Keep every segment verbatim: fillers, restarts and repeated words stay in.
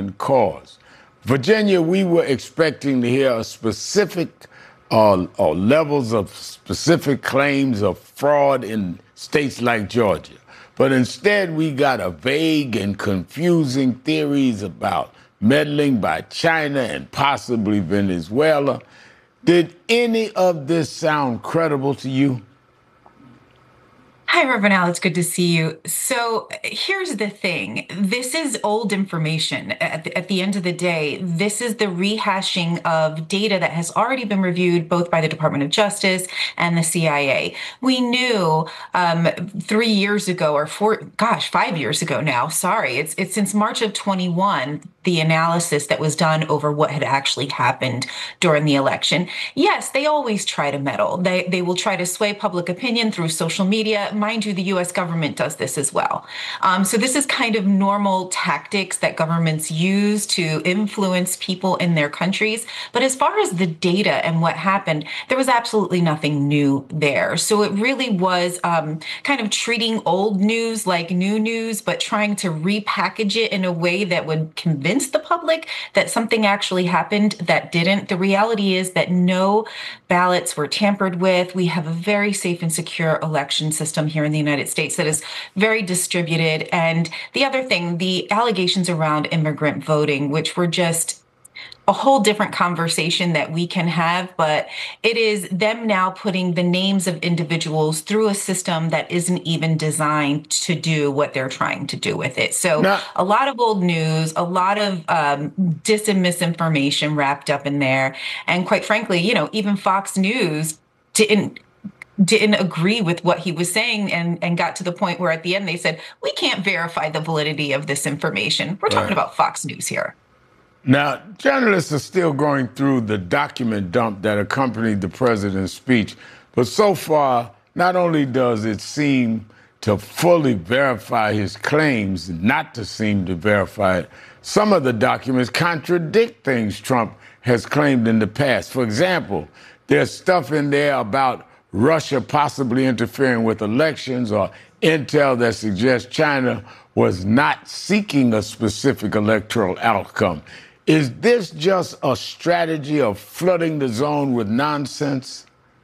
common cause. Virginia, we were expecting to hear a specific uh, or levels of specific claims of fraud in states like Georgia. But instead, we got a vague and confusing theories about meddling by China and possibly Venezuela. Did any of this sound credible to you? Hi, Reverend Al. It's good to see you. So here's the thing. This is old information. At the, at the end of the day, this is the rehashing of data that has already been reviewed both by the Department of Justice and the C I A. We knew um, three years ago or four, gosh, five years ago now, sorry, it's, it's since March of twenty-one, the analysis that was done over what had actually happened during the election. Yes, they always try to meddle. They, they will try to sway public opinion through social media. Mind you, the U S government does this as well. Um, so this is kind of normal tactics that governments use to influence people in their countries. But as far as the data and what happened, there was absolutely nothing new there. So it really was um, kind of treating old news like new news, but trying to repackage it in a way that would convince the public that something actually happened that didn't. The reality is that no ballots were tampered with. We have a very safe and secure election system here in the United States that is very distributed. And the other thing, the allegations around immigrant voting, which were just a whole different conversation that we can have, but it is them now putting the names of individuals through a system that isn't even designed to do what they're trying to do with it. So now, a lot of old news, a lot of um, dis and misinformation wrapped up in there. And quite frankly, you know, even Fox News didn't didn't agree with what he was saying and, and got to the point where at the end they said, we can't verify the validity of this information. We're talking right. about Fox News here. Now, journalists are still going through the document dump that accompanied the president's speech. But so far, not only does it seem to fully verify his claims, not to seem to verify it, some of the documents contradict things Trump has claimed in the past. For example, there's stuff in there about Russia possibly interfering with elections or intel that suggests China was not seeking a specific electoral outcome. Is this just a strategy of flooding the zone with nonsense?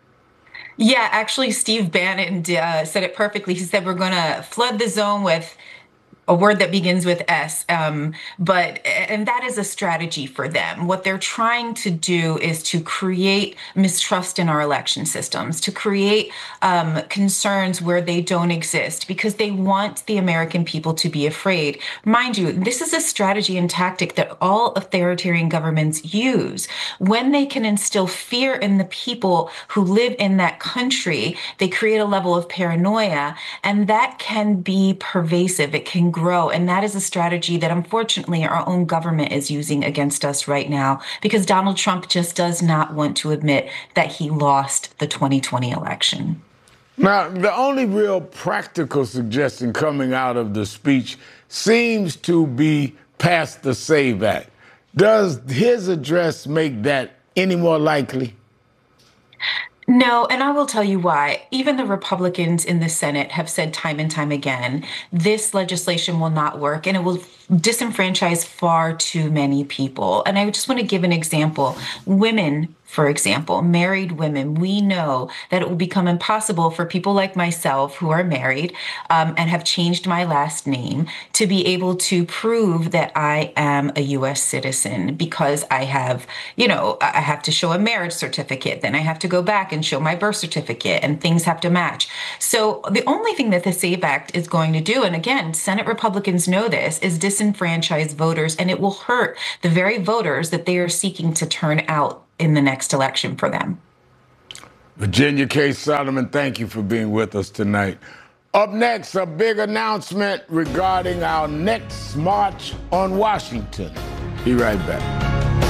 Yeah, actually, Steve Bannon uh, said it perfectly. He said, we're going to flood the zone with a word that begins with S, um, but and that is a strategy for them. What they're trying to do is to create mistrust in our election systems, to create um, concerns where they don't exist, because they want the American people to be afraid. Mind you, this is a strategy and tactic that all authoritarian governments use. When they can instill fear in the people who live in that country, they create a level of paranoia, and that can be pervasive. It can grow. And that is a strategy that unfortunately our own government is using against us right now, because Donald Trump just does not want to admit that he lost the twenty twenty election. Now, the only real practical suggestion coming out of the speech seems to be pass the SAVE Act. Does his address make that any more likely? No, and I will tell you why. Even the Republicans in the Senate have said time and time again, this legislation will not work and it will disenfranchise far too many people. And I just want to give an example. Women, for example, married women, we know that it will become impossible for people like myself who are married um, and have changed my last name to be able to prove that I am a U S citizen, because I have, you know, I have to show a marriage certificate, then I have to go back and show my birth certificate, and things have to match. So the only thing that the SAVE Act is going to do, and again, Senate Republicans know this, is disenfranchise voters, and it will hurt the very voters that they are seeking to turn out in the next election for them. Virginia K. Solomon, thank you for being with us tonight. Up next, a big announcement regarding our next march on Washington. Be right back.